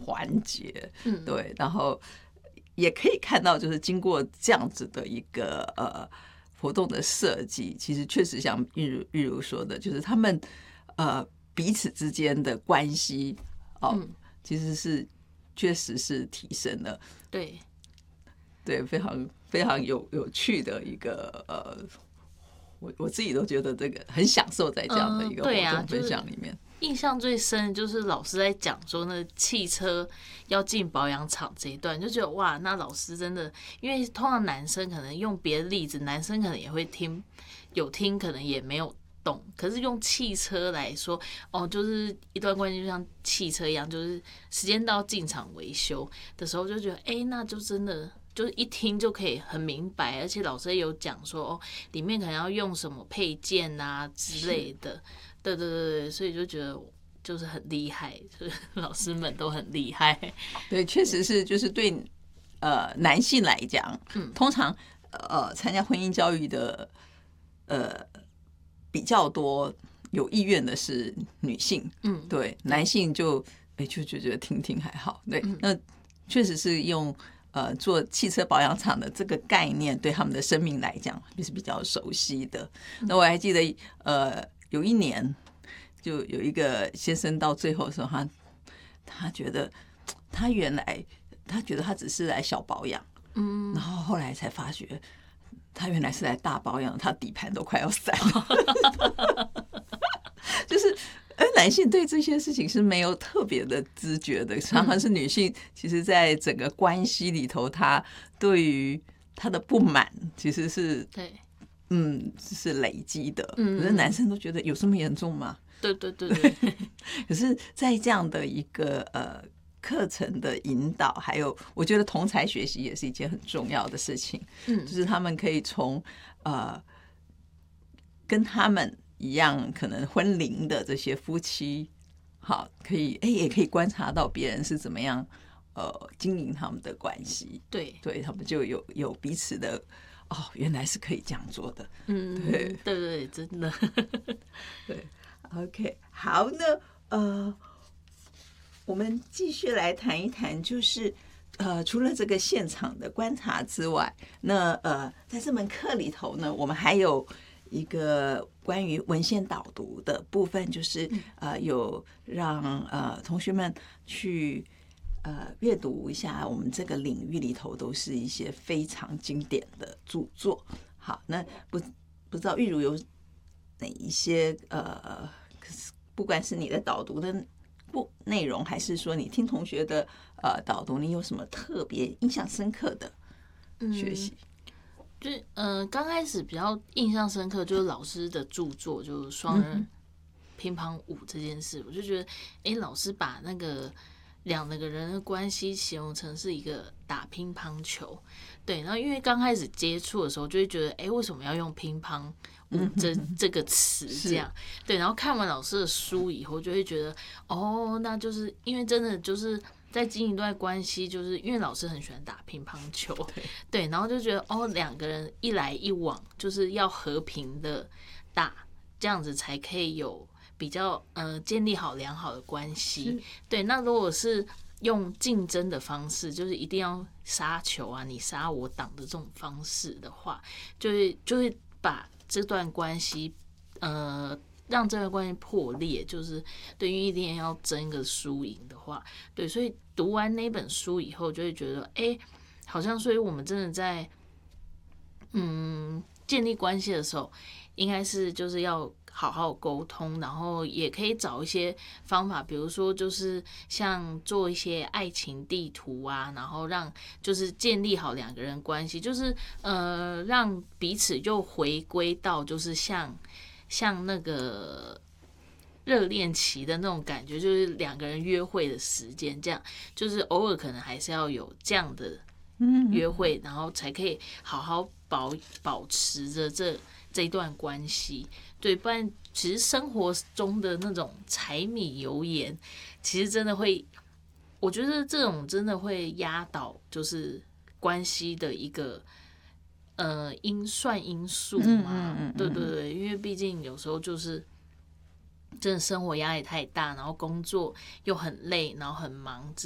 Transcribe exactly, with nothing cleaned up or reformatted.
团结，嗯，对，然后也可以看到，就是经过这样子的一个呃活动的设计，其实确实像玉如玉如说的，就是他们呃彼此之间的关系哦、嗯，其实是确实是提升了， 对对，非常非常有有趣的一个呃。我我自己都觉得这个很享受在这样的一个活动分享里面。嗯啊就是、印象最深就是老师在讲说那汽车要进保养厂这一段，就觉得哇，那老师真的，因为通常男生可能用别的例子，男生可能也会听，有听可能也没有懂，可是用汽车来说，哦，就是一段关系就像汽车一样，就是时间到进厂维修的时候，就觉得哎、欸，那就真的。就是一听就可以很明白，而且老师也有讲说哦，里面可能要用什么配件啊之类的，对对对对，所以就觉得就是很厉害，就是老师们都很厉害。 对，确实是，就是对呃男性来讲，嗯，通常呃参加婚姻教育的呃比较多有意愿的是女性，嗯，对，男性就哎就就觉得听听还好，对，嗯、那确实是用。呃，做汽车保养厂的这个概念，对他们的生命来讲也是比较熟悉的。那我还记得，呃，有一年就有一个先生到最后的时候，他他觉得他原来他觉得他只是来小保养，嗯，然后后来才发觉他原来是来大保养，他底盘都快要散了，就是。而男性对这些事情是没有特别的知觉的，常常是女性，其实在整个关系里头，她对于她的不满其实是对， 嗯，是累积的。可是男生都觉得有这么严重吗？ 对对对对。 可是，在这样的一个呃课程的引导，还有我觉得同才学习也是一件很重要的事情。嗯，就是他们可以从呃跟他们。一样可能婚龄的这些夫妻，好，可以哎，也可以观察到别人是怎么样呃经营他们的关系， 对， 对他们就有有彼此的哦，原来是可以这样做的， 嗯，对对对，真的， 对 ，OK， 好，那呃，我们继续来谈一谈，就是呃，除了这个现场的观察之外，那呃，在这门课里头呢，我们还有。一个关于文献导读的部分，就是呃，有让呃同学们去呃阅读一下我们这个领域里头都是一些非常经典的著作。好，那不不知道玉如有哪一些呃，不管是你的导读的不内容，还是说你听同学的呃导读，你有什么特别印象深刻的学习？嗯就是呃，刚开始比较印象深刻就是老师的著作，就是双人乒乓舞这件事，我就觉得，哎、欸，老师把那个两个人的关系形容成是一个打乒乓球，对，然后因为刚开始接触的时候，就会觉得，哎、欸，为什么要用乒乓舞这这个词这样？对，然后看完老师的书以后，就会觉得，哦，那就是因为真的就是。在经营一段关系，就是因为老师很喜欢打乒乓球，对，然后就觉得哦，两个人一来一往，就是要和平的打，这样子才可以有比较呃建立好良好的关系。对，那如果是用竞争的方式，就是一定要杀球啊，你杀我挡的这种方式的话，就会就会把这段关系呃。让这段关系破裂，就是对于一定要争个输赢的话，对，所以读完那本书以后，就会觉得，哎、欸，好像所以我们真的在，嗯，建立关系的时候，应该是就是要好好沟通，然后也可以找一些方法，比如说就是像做一些爱情地图啊，然后让就是建立好两个人关系，就是呃让彼此又回归到就是像。像那个热恋期的那种感觉，就是两个人约会的时间，这样就是偶尔可能还是要有这样的约会，然后才可以好好保保持着这这一段关系。对，不然其实生活中的那种柴米油盐，其实真的会，我觉得这种真的会压倒就是关系的一个。呃，因算因素嘛，嗯嗯嗯对对对，因为毕竟有时候就是真的生活压力太大，然后工作又很累，然后很忙。